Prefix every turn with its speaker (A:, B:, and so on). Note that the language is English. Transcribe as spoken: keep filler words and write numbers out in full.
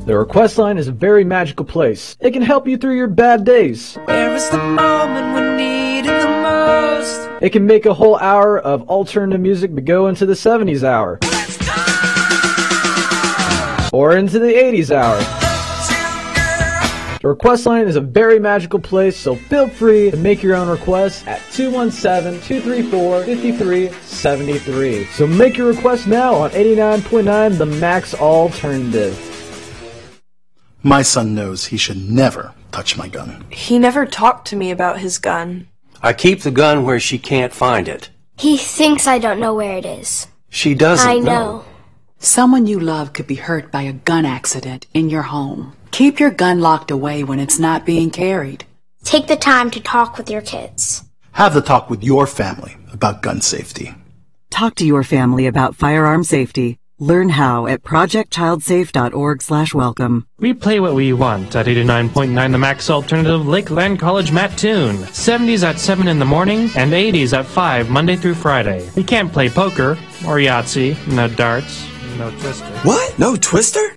A: The request line is a very magical place. It can help you through your bad days.
B: Where is the moment we need it the most?
A: It can make a whole hour of alternative music but go into the seventies hour. Or into the eighties hour. The request line is a very magical place, so feel free to make your own requests at two one seven, two three four, five three seven three. So make your request now on eighty-nine point nine The Max Alternative.
C: My son knows he should never touch my gun.
D: He never talked to me about his gun.
E: I keep the gun where she can't find it.
F: He thinks I don't know where it is.
E: She doesn't
F: I know.
E: know.
G: Someone you love could be hurt by a gun accident in your home. Keep your gun locked away when it's not being carried.
F: Take the time to talk with your kids.
C: Have the talk with your family about gun safety.
H: Talk to your family about firearm safety. Learn how at projectchildsafe.org slash welcome.
I: We play what we want at eighty-nine point nine The Max Alternative Lakeland College Mattoon. seventies at seven in the morning and eighties at five Monday through Friday. We can't play poker or Yahtzee, no darts, no Twister.
J: What? No Twister?